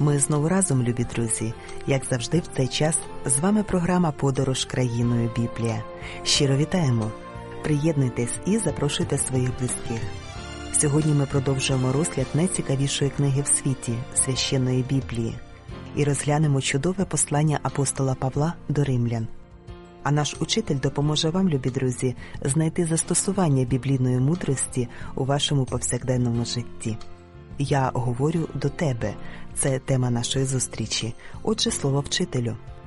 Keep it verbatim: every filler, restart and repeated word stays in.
Ми знову разом, любі друзі. Як завжди в цей час з вами програма «Подорож країною Біблія». Щиро вітаємо! Приєднуйтесь і запрошуйте своїх близьких. Сьогодні ми продовжуємо розгляд найцікавішої книги в світі – Священної Біблії. І розглянемо чудове послання апостола Павла до римлян. А наш учитель допоможе вам, любі друзі, знайти застосування біблійної мудрості у вашому повсякденному житті. «Я говорю до тебе» – це тема нашої зустрічі. Отже, слово вчителю.